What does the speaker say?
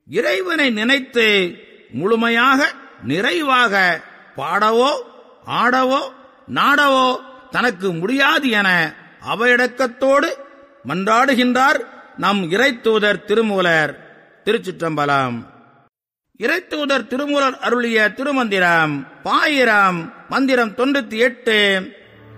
இறைவனை நினைத்து முழுமையாக நிறைவாக பாடவோ ஆடவோ நாடவோ தனக்கு முடியாது என அவையடக்கத்தோடு மன்றாடுகின்றார் நம் இறைத்தூதர் திருமூலர். திருச்சிற்றம்பலம். இறைத்தூதர் திருமூலர் அருளிய திருமந்திரம் பாயிரம் மந்திரம் 98